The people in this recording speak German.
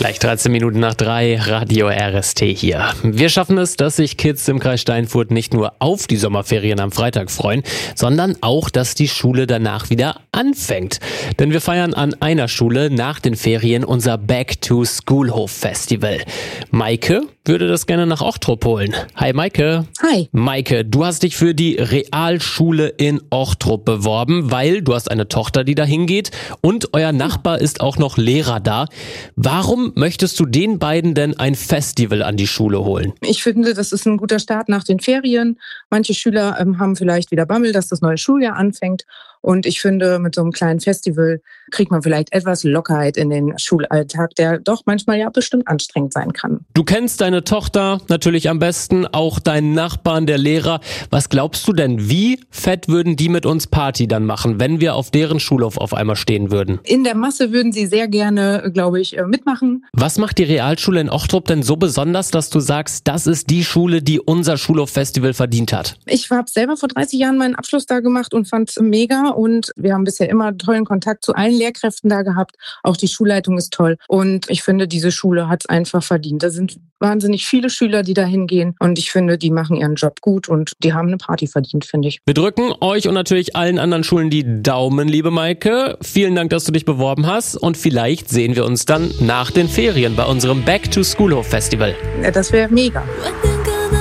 Gleich 13 Minuten nach 3, Radio RST hier. Wir schaffen es, dass sich Kids im Kreis Steinfurt nicht nur auf die Sommerferien am Freitag freuen, sondern auch, dass die Schule danach wieder anfängt. Denn wir feiern an einer Schule nach den Ferien unser Back-to-School-Hof-Festival. Maike würde das gerne nach Ochtrup holen. Hi Maike. Hi. Maike, du hast dich für die Realschule in Ochtrup beworben, weil du hast eine Tochter, die da hingeht und euer Nachbar ist auch noch Lehrer da. Warum möchtest du den beiden denn ein Festival an die Schule holen? Ich finde, das ist ein guter Start nach den Ferien. Manche Schüler haben vielleicht wieder Bammel, dass das neue Schuljahr anfängt. Und ich finde, mit so einem kleinen Festival kriegt man vielleicht etwas Lockerheit in den Schulalltag, der doch manchmal ja bestimmt anstrengend sein kann. Du kennst deine Tochter natürlich am besten, auch deinen Nachbarn, der Lehrer. Was glaubst du denn, wie fett würden die mit uns Party dann machen, wenn wir auf deren Schulhof auf einmal stehen würden? In der Masse würden sie sehr gerne, glaube ich, mitmachen. Was macht die Realschule in Ochtrup denn so besonders, dass du sagst, das ist die Schule, die unser Schulhof-Festival verdient hat? Ich habe selber vor 30 Jahren meinen Abschluss da gemacht und fand es mega. Und wir haben bisher immer tollen Kontakt zu allen Lehrkräften da gehabt. Auch die Schulleitung ist toll. Und ich finde, diese Schule hat es einfach verdient. Da sind wahnsinnig viele Schüler, die da hingehen. Und ich finde, die machen ihren Job gut und die haben eine Party verdient, finde ich. Wir drücken euch und natürlich allen anderen Schulen die Daumen, liebe Maike. Vielen Dank, dass du dich beworben hast. Und vielleicht sehen wir uns dann nach den Ferien bei unserem Back-to-School-Hof-Festival. Ja, das wäre mega.